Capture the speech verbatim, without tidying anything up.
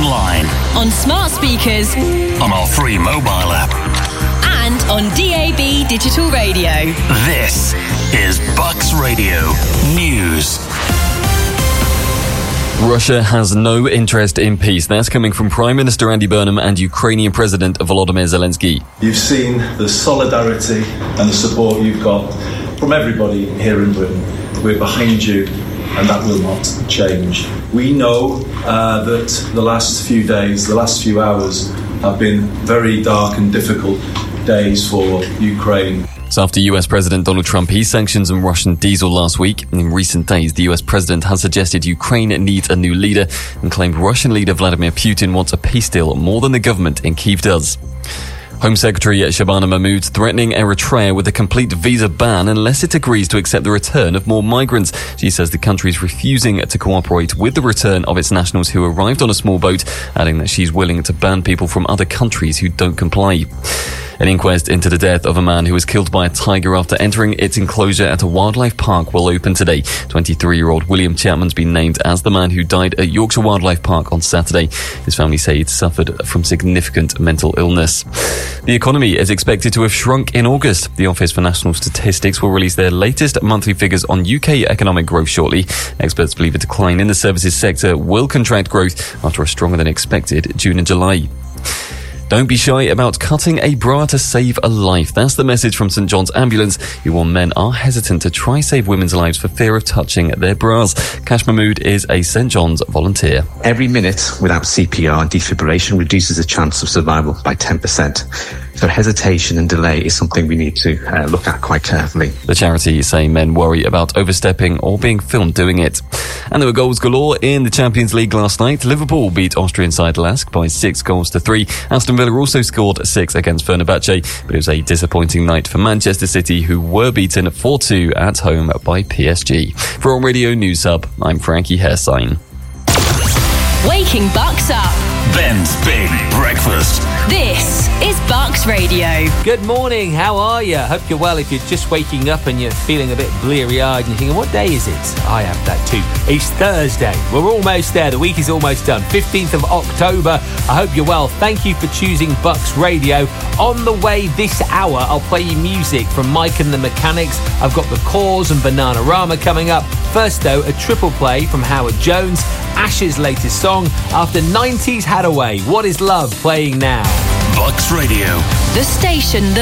online, on smart speakers, on our free mobile app, and on D A B digital radio. This is Bucks Radio News. Russia has no interest in peace. That's coming from Prime Minister Andy Burnham and Ukrainian President Volodymyr Zelensky. You've seen the solidarity and the support you've got from everybody here in Britain. We're behind you, and that will not change. We know uh, that the last few days, the last few hours have been very dark and difficult days for Ukraine. So after U S President Donald Trump eased sanctions on Russian diesel last week, in recent days the U S President has suggested Ukraine needs a new leader and claimed Russian leader Vladimir Putin wants a peace deal more than the government in Kyiv does. Home Secretary Shabana Mahmood threatening Eritrea with a complete visa ban unless it agrees to accept the return of more migrants. She says the country is refusing to cooperate with the return of its nationals who arrived on a small boat, adding that she's willing to ban people from other countries who don't comply. An inquest into the death of a man who was killed by a tiger after entering its enclosure at a wildlife park will open today. twenty-three-year-old William Chapman's been named as the man who died at Yorkshire Wildlife Park on Saturday. His family say he'd suffered from significant mental illness. The economy is expected to have shrunk in August. The Office for National Statistics will release their latest monthly figures on U K economic growth shortly. Experts believe a decline in the services sector will contract growth after a stronger than expected June and July. Don't be shy about cutting a bra to save a life. That's the message from St John's Ambulance, who warn men are hesitant to try save women's lives for fear of touching their bras. Kash Mahmood is a St John's volunteer. Every minute without C P R and defibrillation reduces the chance of survival by ten percent. So hesitation and delay is something we need to uh, look at quite carefully. The charity is saying men worry about overstepping or being filmed doing it. And there were goals galore in the Champions League last night. Liverpool beat Austrian side Lask by six goals to three. Aston Villa also scored six against Fenerbahce, but it was a disappointing night for Manchester City, who were beaten four two at home by P S G. For On Radio News Hub, I'm Frankie Hairsign. Waking Bucks up. Ben's Big Breakfast. This is Bucks Radio. Good morning, how are you? Hope you're well. If you're just waking up and you're feeling a bit bleary-eyed and you're thinking, what day is it? I have that too. It's Thursday. We're almost there. The week is almost done. fifteenth of October. I hope you're well. Thank you for choosing Bucks Radio. On the way this hour, I'll play you music from Mike and the Mechanics. I've got The Cause and Bananarama coming up. First, though, a triple play from Howard Jones, Ash's latest song, After nineties Had Away. What is Love playing now? Bucks Radio. The station that